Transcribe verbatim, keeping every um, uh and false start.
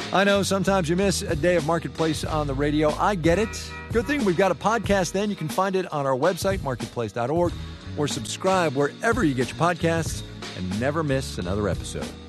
I know sometimes you miss a day of Marketplace on the radio. I get it. Good thing we've got a podcast then. You can find it on our website, marketplace dot org, or subscribe wherever you get your podcasts and never miss another episode.